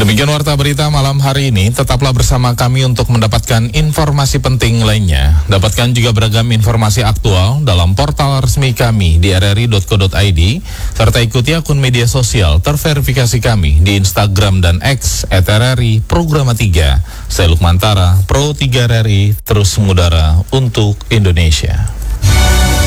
Demikian warta berita malam hari ini. Tetaplah bersama kami untuk mendapatkan informasi penting lainnya. Dapatkan juga beragam informasi aktual dalam portal resmi kami di rri.co.id, serta ikuti akun media sosial terverifikasi kami di Instagram dan X @RRI Programa 3. Saya Lukman Tara, Pro 3 RRI, terus mengudara untuk Indonesia.